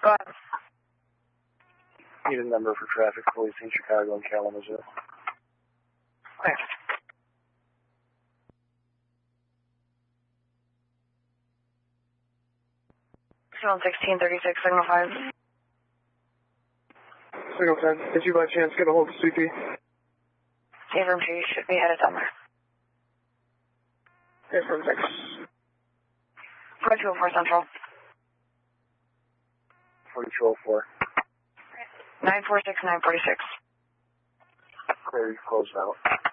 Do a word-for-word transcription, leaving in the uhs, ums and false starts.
Go ahead. Need a number for traffic police in Chicago and Kalamazoo. Okay. Signal sixteen thirty-six, signal five. Signal ten, did you by chance get a hold of C P? Affirm two, should be headed somewhere. Affirm six. forty-two oh four Central. forty-two oh four. nine four six, nine forty-six. Clear, you closed out.